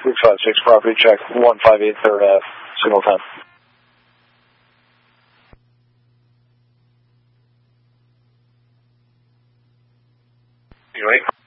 656, property check, 158 3rd Ave, signal 10. You ready?